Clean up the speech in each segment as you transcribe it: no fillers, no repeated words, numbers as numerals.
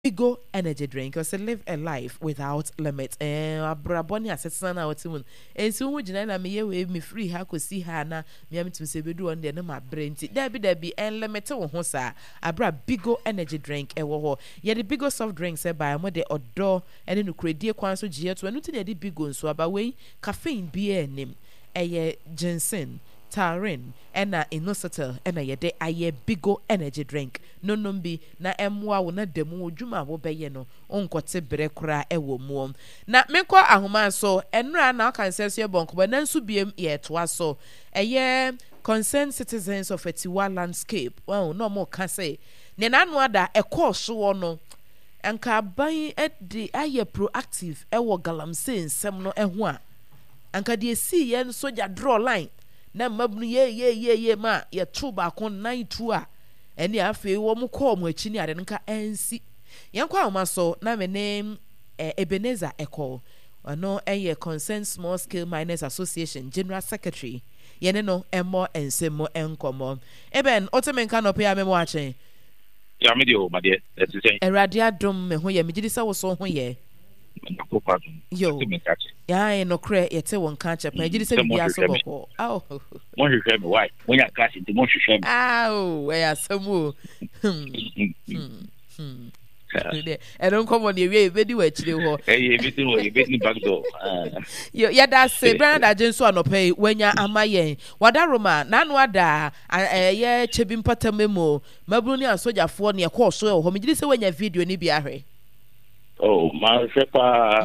Bigo energy drink or say live a life without limit. Abraboni asesana na otimun. Ensi hu gina na me we me free ha ko si ha na me am tim se bedu on de na ma brenti. Dabi limit wo ho sa. Abra Bigo energy drink e wo ho. Ye the Bigo soft drinks e by mo de odo ene no kredie kwan so gie to enu ti de Bigo nso aba we caffeine bi enim. Eye ginseng taurine ena inositol ena yede aye Bigo energy drink no bi na emwa wo na demu odwuma wo beye no onkote bere kura ewo muom na menko ahoma so enra na kan sese bonko na nsu biem ye toa so eye concerned citizens of Etiwa landscape well no more can say ne nanu ada ekoso wo no anka ban di aye proactive ewo galamsey nsem no eho a anka de si ye soja draw line na mabnu ye ma ye to ba kon 92 a eni afi wo mu call mu achi ni ade nka ensi yenkwa ma so na me name Ebenezer Eko ono eye Concerned Small Scale Miners Association General Secretary yene no emo ensemo enkomo eben otemenka no pe ya memo achen ya me de o ma de say erade adom me ho ye me gidi sa wo so ho ye yo ya no kre yete won kan chepa gidi se bia so boko aw mo hwehwe me why when ya cash into mo hwehwe me aw we asamu I don't come on the way very well chile ho everything we be back door ya da se brand agenso anope wenya amayen wada roma na no ada ye chebim patamemo mabuni asojafo ne ko so ho me gidi se wenya video ni bia hwe. Oh, my shepa.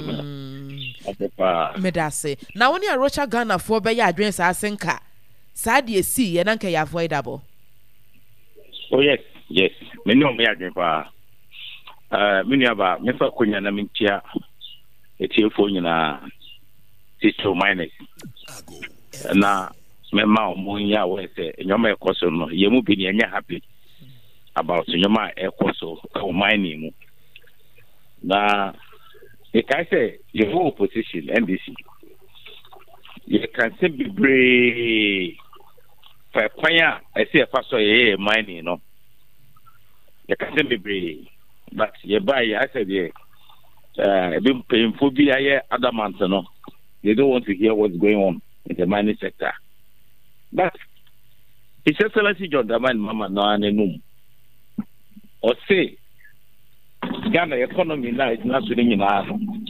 Medase. Now when you Rocha Ghana for be ya adwen sa asenka. Sa de si ye nanka ya avoidable. Oh yes. Me no me adwen pa. Me ni aba me fa konya na mintia. Etiefo nyina sister minus. Na me ma mo nya we se nyoma ekoso no ye mu bi ne nya happy about nyoma ekoso o mining mu. Na you can say your whole opposition NDC you can say be brave for kwanya I say pastor ye mining no you can say be brave but you buy I said yeah been painful be adamant no they don't want to hear what's going on in the mining sector but His Excellency John Dramani Mahama no anenum or say Ghana economy now is not doing enough.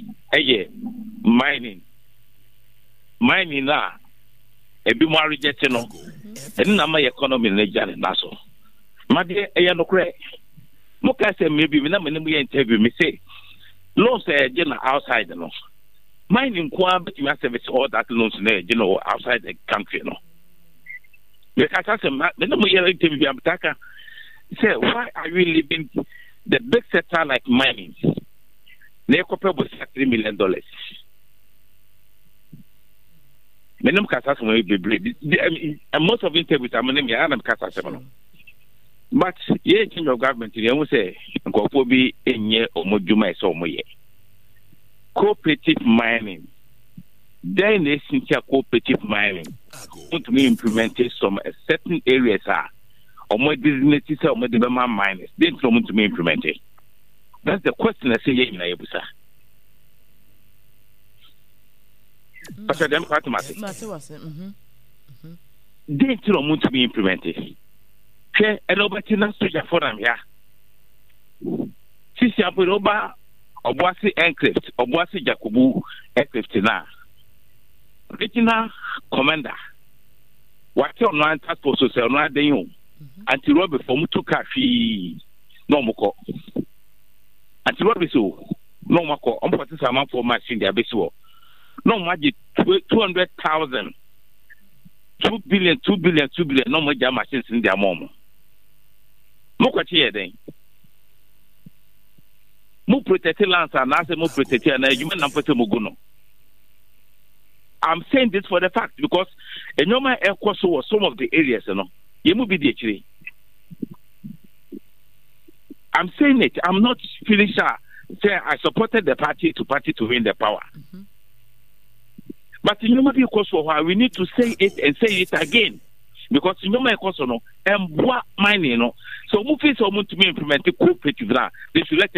Mining now a bit more rejected no and now my economy in the Ghana naso my dear no cray Moka say maybe we never interview me say loans outside no mining kwa but you have service all that loans outside the country no because I say the number interview I'm talking say why are we living the big sector like mining, they compare with $3 million. Many castles will be brave. Most of interviews are many Adam Castle. But yeah, change of government, you will say, go be in year or Mojuma so more. Cooperative mining. Then they think cooperative mining want to be implemented some certain areas are. Or more businesses or more development miners, they don't want to be implemented. That's the question I say in Abusa. But I don't quite matter. They don't want to be implemented. Okay, and over to not soldier for them, yeah. Sisi Aburoba, Obuasi Enclave, Obuasi Jacobu Enclave now. Regional commander. What's your non task force or no day? Anti Robbie for Mutuka fee no moko. Anti Robbie so no moko. On put some for machine their base war. No magic 200,000. 2 billion. No more machines in their mom. Moko here then. Mu protect lands and answer mu protect and human and put muguno. I'm saying this for the fact because a normal air course was some of the areas, you know. You move it actually. I'm saying it. I'm not feeling sure. Say I supported the party to win the power. But in Yomadi Kosovo, we need to say it and say it again. because you may cause no and what mining no so move is almost to me implement cooperative they should let